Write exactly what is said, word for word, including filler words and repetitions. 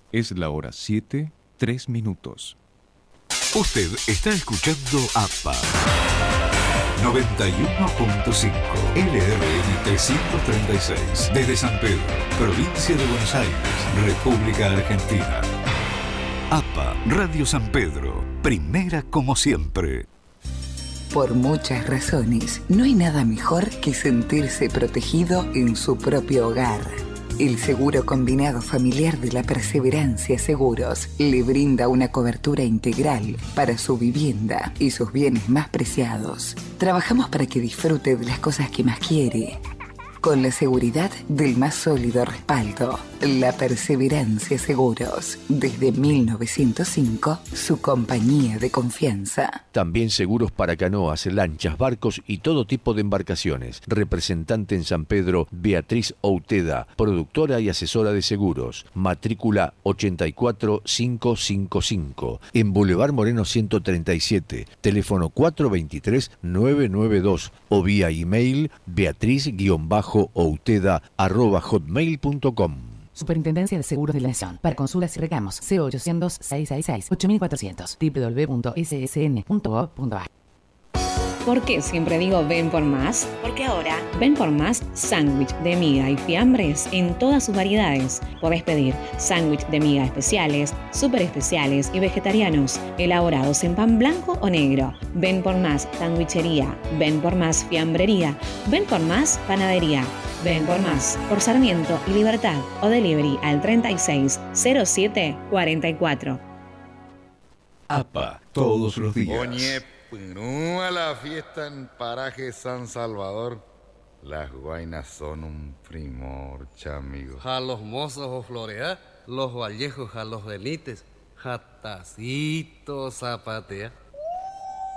Es la hora siete, tres minutos. Usted está escuchando APA noventa y uno punto cinco L R I trescientos treinta y seis desde San Pedro, provincia de Buenos Aires, República Argentina. APA Radio San Pedro, primera como siempre. Por muchas razones, no hay nada mejor que sentirse protegido en su propio hogar. El seguro combinado familiar de la Perseverancia Seguros le brinda una cobertura integral para su vivienda y sus bienes más preciados. Trabajamos para que disfrute de las cosas que más quiere, con la seguridad del más sólido respaldo. La Perseverancia Seguros, desde mil novecientos cinco, su compañía de confianza. También seguros para canoas, lanchas, barcos y todo tipo de embarcaciones. Representante en San Pedro, Beatriz Outeda, productora y asesora de seguros. Matrícula ochenta y cuatro mil quinientos cincuenta y cinco. En Boulevard Moreno ciento treinta y siete. Teléfono cuatro dos tres, nueve nueve dos o vía email beatriz-outeda arroba hotmail punto com. Superintendencia de Seguros de la Nación. Para consultas y reclamos, cero ochocientos, seiscientos sesenta y seis, ocho mil cuatrocientos, doble u doble u doble u punto s s n punto gov punto a r. ¿Por qué siempre digo ven por más? Porque ahora ven por más sándwich de miga y fiambres en todas sus variedades. Podés pedir sándwich de miga especiales, súper especiales y vegetarianos, elaborados en pan blanco o negro. Ven por más sandwichería, ven por más fiambrería, ven por más panadería. Ven por más, por Sarmiento y Libertad o delivery al treinta y seis, cero siete, cuarenta y cuatro. APA, todos los días. Oñe, Perú, a la fiesta en Paraje San Salvador. Las guainas son un primor, chamigo. A los mozos o florea, los vallejos a los delites, jatacito zapatea.